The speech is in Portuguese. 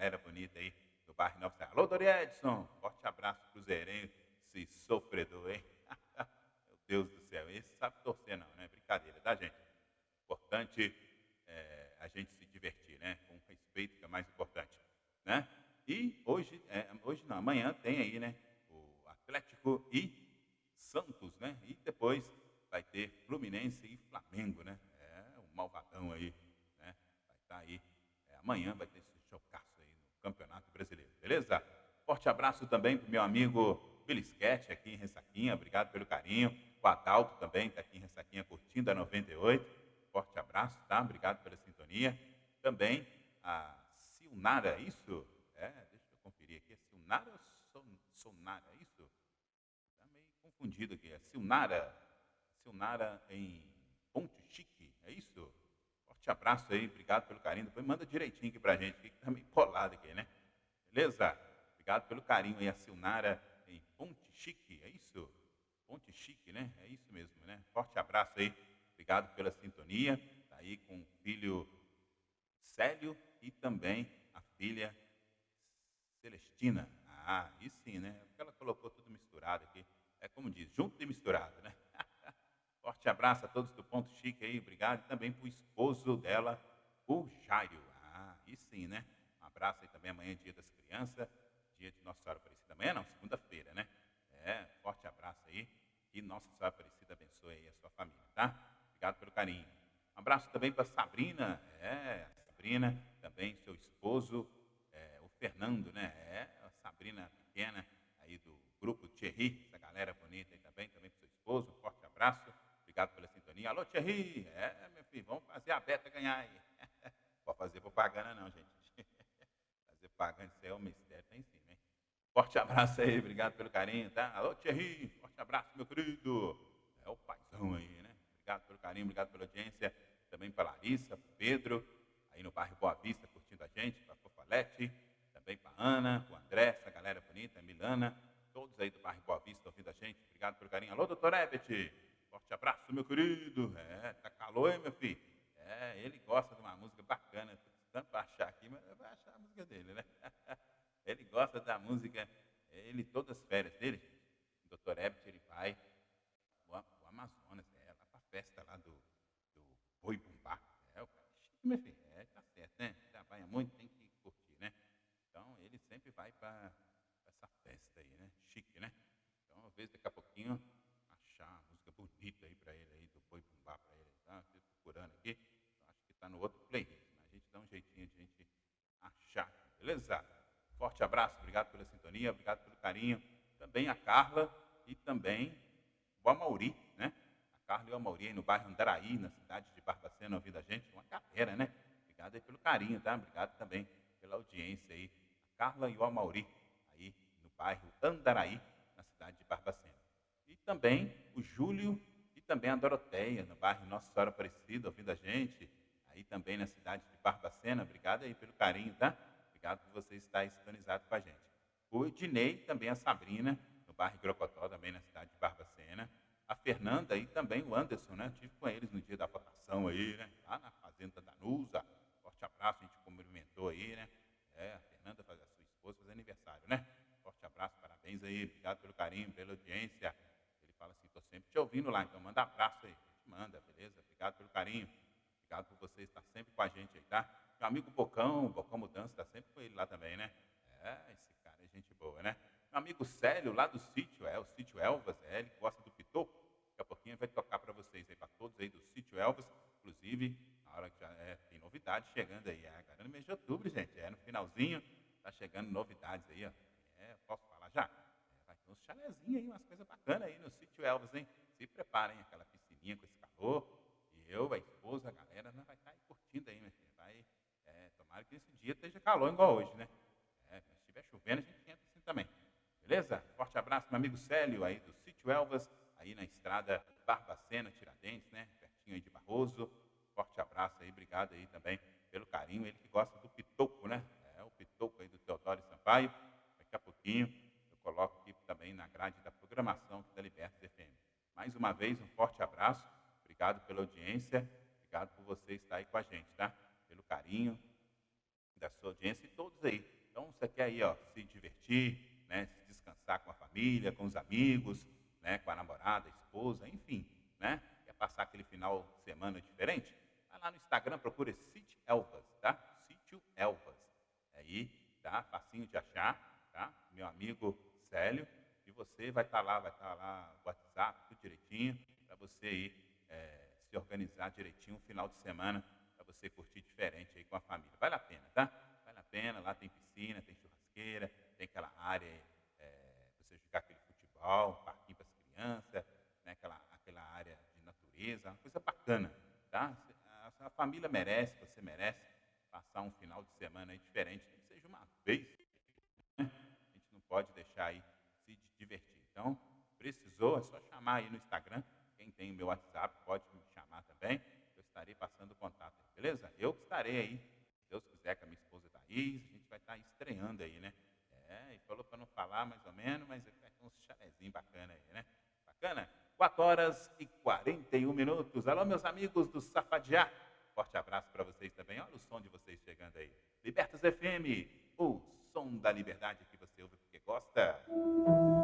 galera bonita aí do bairro Nova Serra. Alô, Dori Edson, forte abraço cruzeirenho, esse sofredor, hein? Meu Deus do céu, esse sabe torcer não, né? Brincadeira, tá, gente? Importante a gente se divertir, né? Com respeito, que é mais importante, né? E hoje, hoje não, amanhã tem aí, né? O Atlético e Santos, né? E depois vai ter Fluminense e Flamengo, né? É, o malvadão aí, né? Vai estar aí. Amanhã vai ter esse jogaço aí no Campeonato Brasileiro, beleza? Forte abraço também pro meu amigo Belisquete aqui em Ressaquinha, obrigado pelo carinho. O Adalto também está aqui em Ressaquinha curtindo a 98. Forte abraço, tá? Obrigado pela sintonia. Também a Silnara, isso? Deixa eu conferir aqui. É Silnara ou Sonara? É isso? Está meio confundido aqui. É Silnara. Silnara em Ponte Chique, é isso? Forte abraço aí, obrigado pelo carinho. Depois manda direitinho aqui pra gente, que tá meio colado aqui, né? Beleza? Obrigado pelo carinho aí, a Silnara em Ponte Chique, é isso? Ponte Chique, né? É isso mesmo, né? Forte abraço aí, obrigado pela sintonia. Tá aí com o filho Célio e também a filha Celestina. Ah, e sim, né? Porque ela colocou tudo misturado aqui. É como diz, junto e misturado, né? Forte abraço a todos do Ponto Chique aí, obrigado. E também para o esposo dela, o Jairo. Ah, e sim, né? Um abraço aí também, amanhã é dia das crianças, dia de Nossa Senhora Aparecida. Amanhã não, segunda-feira, né? Forte abraço aí. E Nossa Senhora Aparecida abençoe aí a sua família, tá? Obrigado pelo carinho. Um abraço também para Sabrina, a Sabrina, também seu esposo, o Fernando, né? A Sabrina pequena aí do grupo Thierry, essa galera bonita aí também para seu esposo, um forte abraço. Obrigado pela sintonia. Alô, Thierry. Meu filho, vamos fazer a Beta ganhar aí. Pode fazer propaganda não, gente. Fazer propaganda, isso é um mistério, tá em cima, hein? Forte abraço aí, obrigado pelo carinho, tá? Alô, Thierry, forte abraço, meu querido. É o paizão aí, né? Obrigado pelo carinho, obrigado pela audiência. Também para Larissa, pro Pedro, aí no bairro Boa Vista, curtindo a gente, para Fofalete, também para Ana, o André, essa galera bonita, a Milana, todos aí do bairro Boa Vista ouvindo a gente. Obrigado pelo carinho. Alô, doutor Ebert, forte abraço, meu querido. Tá calor, hein, meu filho? Ele gosta de uma música bacana. Tô tanto para achar aqui, mas eu vou achar a música dele, né? Ele gosta da música, ele, todas as férias dele, gente, o doutor Ebert, ele vai o Amazonas, lá pra festa lá do Boi Bumbá. O cara é chique, meu filho. Tá certo, né? Trabalha muito, tem que curtir, né? Então, ele sempre vai para essa festa aí, né? Chique, né? Então, às vezes, daqui a pouquinho, achar uma música bonita aí para ele, aí, do Boi Bumbá para ele. Tá? Estou procurando aqui, então, acho que está no outro playlist, mas a gente dá um jeitinho de a gente achar, beleza? Forte abraço, obrigado pela sintonia, obrigado pelo carinho. Também a Carla e também o Amauri, né? A Carla e o Amauri aí no bairro Andaraí, na cidade de Barbacena, ouvindo a gente. Uma galera, né? Obrigado aí pelo carinho, tá? Obrigado também pela audiência aí. A Carla e o Amauri aí no bairro Andaraí, na cidade de Barbacena. E também o Júlio e também a Doroteia, no bairro Nossa Senhora Aparecida, ouvindo a gente. Aí também na cidade de Barbacena. Obrigado aí pelo carinho, tá? Obrigado por você estar sintonizado com a gente. O Ednei, também a Sabrina, no bairro Grocotó, também na cidade de Barbacena. A Fernanda e também o Anderson, né? Estive com eles no dia da votação aí, né? Lá na Fazenda da Nusa. Forte abraço, a gente cumprimentou aí, né? A Fernanda, a sua esposa, faz aniversário, né? Forte abraço, parabéns aí, obrigado pelo carinho, pela audiência. Ele fala assim, estou sempre te ouvindo lá, então manda abraço aí. A gente manda, beleza? Obrigado pelo carinho. Obrigado por você estar sempre com a gente aí, tá? Meu amigo Bocão, Bocão Mudança, está sempre com ele lá também, né? Esse cara é gente boa, né? Meu amigo Célio, lá do sítio, o sítio Elvas, ele gosta do Pitoco. Daqui a pouquinho vai tocar para vocês aí, para todos aí do sítio Elvas. Inclusive, na hora que já tem novidade chegando aí. Agora no mês de outubro, gente. No finalzinho, tá chegando novidades aí, ó. Posso falar já? Vai ter uns chalezinhos aí, umas coisas bacanas aí no sítio Elvas, hein? Se preparem, aquela piscininha com esse calor. E eu, a esposa, a galera, nós vai estar aí curtindo aí, minha filha. Tomara que esse dia esteja calor igual hoje, né? Se estiver chovendo, a gente entra assim também. Beleza? Forte abraço, meu amigo Célio, aí do Sítio Elvas, aí na estrada Barbacena, Tiradentes, né? Pertinho aí de Barroso. Forte abraço aí, obrigado aí também pelo carinho. Ele que gosta do Pitoco, né? O Pitoco aí do Teodoro Sampaio. Daqui a pouquinho eu coloco aqui também na grade da programação aqui da Libertas FM. Mais uma vez, um forte abraço. Obrigado pela audiência. Obrigado por você estar aí com a gente, tá? Pelo carinho da sua audiência e todos aí quer aí, ó, se divertir, né, se descansar com a família, com os amigos, né, com a namorada, a esposa, enfim, né, quer passar aquele final de semana diferente, vai lá no Instagram, procura Sítio Elvas, tá? Sítio Elvas. Aí, tá? Facinho de achar, tá? Meu amigo Célio, e você vai estar lá o WhatsApp, tudo direitinho, para você aí se organizar direitinho um final de semana, para você curtir diferente aí com a família. Vale a pena, tá? Vale a pena, lá tem piscina, tem churrasqueira, tem aquela área para você jogar aquele futebol, um parquinho para as crianças, né? Aquela área de natureza, uma coisa bacana, tá? A família merece, você merece passar um final de semana aí diferente, nem que seja uma vez, né? A gente não pode deixar aí se divertir. Então, precisou, é só chamar aí no Instagram. Quem tem o meu WhatsApp pode me chamar também. Eu estarei passando o contato aí, beleza? Eu que estarei aí, se Deus quiser, com a minha esposa Thaís, a gente vai estar estreando aí, né? E falou para não falar mais ou menos, mas vai ter uns chalezinhos bacana aí, né? Bacana? 4h41. Alô, meus amigos do Safadiá. Forte abraço para vocês também. Olha o som de vocês chegando aí. Libertas FM, o som da liberdade que você ouve porque gosta.